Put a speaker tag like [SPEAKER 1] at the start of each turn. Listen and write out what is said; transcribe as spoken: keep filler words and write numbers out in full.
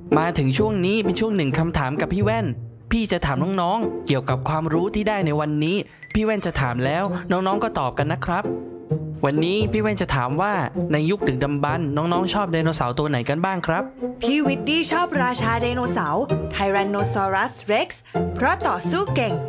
[SPEAKER 1] มาถึงช่วงนี้เป็นช่วงหนึ่งคำถามกับพี่แว่นพี่จะถามน้องๆเกี่ยวกับความรู้ที่ได้ในวันนี้พี่แว่นจะถามแล้วน้องๆก็ตอบกันนะครับวันนี้พี่แว่นจะถามว่าในยุคดึกดำบรรพ์น้องๆชอบไดโนเสาร์ตัวไหนกันบ้างครับ
[SPEAKER 2] พี่วิดดี้ชอบราชาไดโนเสาร์ไทแรนโนซอรัสเร็กซ์เพราะต่อสู้เก่ง